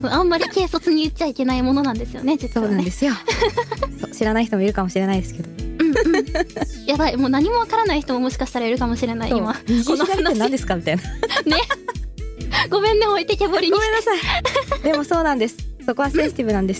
あんまり軽率に言っちゃいけないものなんですよね、実はね。 そうなんですよそう知らない人もいるかもしれないですけど、 やばい、もう何もわからない人ももしかしたらいるかもしれない。今右この左って何ですかみたいなごめんね、置いてけぼりにごめんなさいでもそうなんです、そこはセンシティブなんです、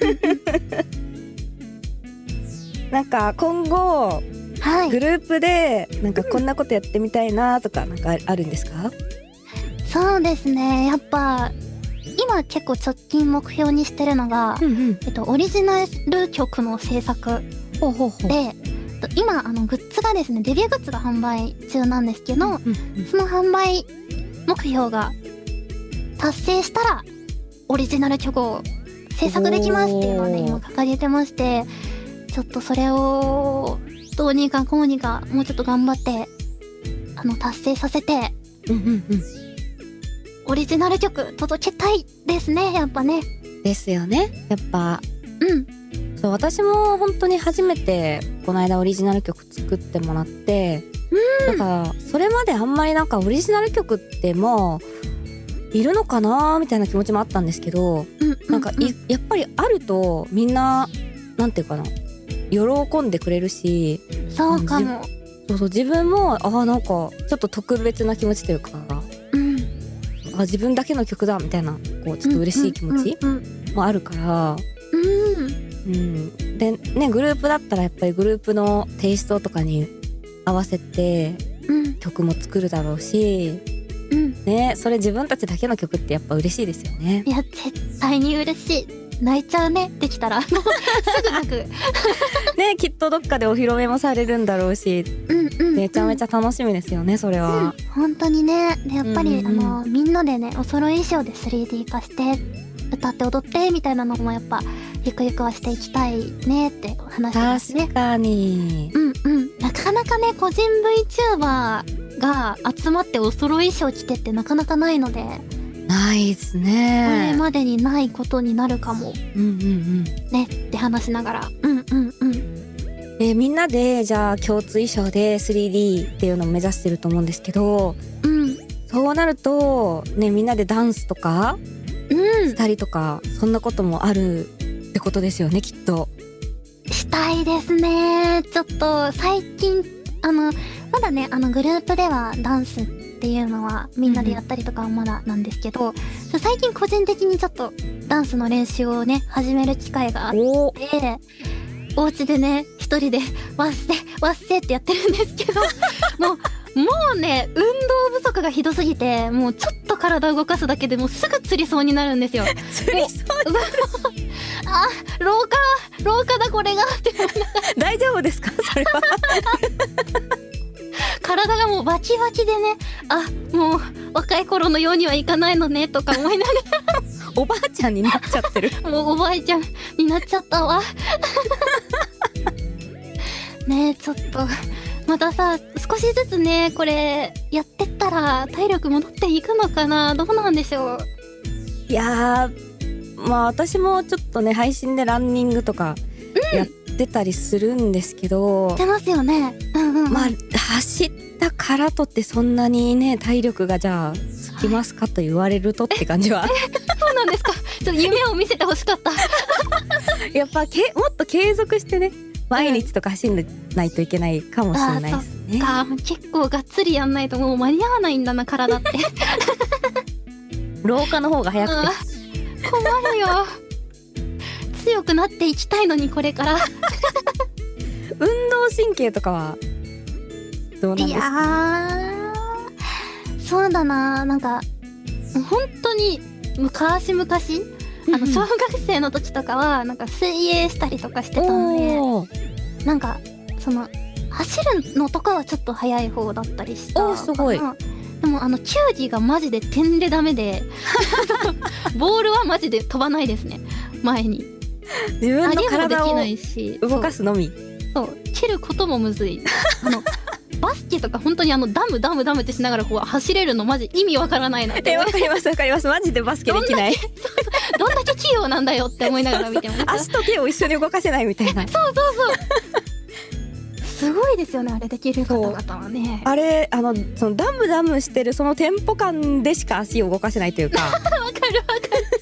なんか今後はいグループでなんかこんなことやってみたいなとかなんかあるんですか？ そうですね、やっぱ今結構直近目標にしてるのが、オリジナル曲の制作ほうほうほうで、今グッズがですね、デビューグッズが販売中なんですけど、その販売目標が達成したらオリジナル曲を制作できますっていうのをね、今掲げてまして、ちょっとそれをどうにかこうにかもうちょっと頑張って達成させて、オリジナル曲届けたいですね、やっぱね。 ですよね、やっぱそう、私も本当に初めてこの間オリジナル曲作ってもらって、だからそれまであんまりなんかオリジナル曲ってもういるのかなみたいな気持ちもあったんですけど、なんかやっぱりあるとみんななんていうかな、喜んでくれるし、 そうかも。 そう自分もなんかちょっと特別な気持ちというか、自分だけの曲だみたいな、こうちょっと嬉しい気持ちもあるから、でね、グループだったらやっぱりグループのテイストとかに合わせて曲も作るだろうし、ね、それ自分たちだけの曲ってやっぱ嬉しいですよね。 いや絶対に嬉しい、泣いちゃうね、できたらすぐ泣くね、きっとどっかでお披露目もされるんだろうし、めちゃめちゃ楽しみですよね、それは。 本当にね。でやっぱり、みんなでね、お揃い衣装で 3D 化して歌って踊ってみたいなのもやっぱゆくゆくはしていきたいねって話してますね。 確かに。 なかなかね、個人 VTuber が集まってお揃い衣装着てってなかなかないので、 ないですこれね。 までにないことになるかもねって話しながら、 みんなでじゃあ共通衣装で 3D っていうのを目指してると思うんですけど、そうなるとね、みんなでダンスとかしたりとか、そんなこともあるってことですよね、きっと。 したいですね。ちょっと最近まだね、グループではダンスっていうのはみんなでやったりとかはまだなんですけど、最近個人的にちょっとダンスの練習をね始める機会があって、お家でね一人でわっせってやってるんですけどもうね、運動不足がひどすぎて、もうちょっと体を動かすだけでもうすぐつりそうになるんですよ。 つりそうあ、廊下だこれがって大丈夫ですか、それは体がもうバキバキでね、もう若い頃のようにはいかないのねとか思いながらおばあちゃんになっちゃってるもうおばあちゃんになっちゃったわねえ、ちょっとまたさ、少しずつねこれやってったら体力戻っていくのかな、どうなんでしょう。 いやー、まあ私もちょっとね配信でランニングとかやってたりするんですけど、 出ますよね。 まあ走ったからとってそんなにね体力がじゃあつきますかと言われるとって感じはそうなんですか。ちょっと夢を見せてほしかったやっぱもっと継続してね毎日とか走んないといけないかもしれないですね。 結構がっつりやんないともう間に合わないんだな、体って廊下の方が早くて困るよ。強くなっていきたいのにこれから運動神経とかはどうなんですか？ いやー、そうだな、なんか本当に昔々小学生の時とかはなんか水泳したりとかしてたので、なんかその走るのとかはちょっと早い方だったりしたかな。 すごい。 でも球技がマジで点でダメでボールはマジで飛ばないですね、前に。 自分の体を動かすのみ。 そう蹴ることもむずいバスケとか本当にダムってしながらこう走れるのマジ意味わからないなって。 わかりますマジでバスケできない。 どんだけ器用なんだよって思いながら見てます。 足と手を一緒に動かせないみたいな。そうすごいですよね、あれできる方々はね。 あれそのダムしてるそのテンポ感でしか足を動かせないというかわかる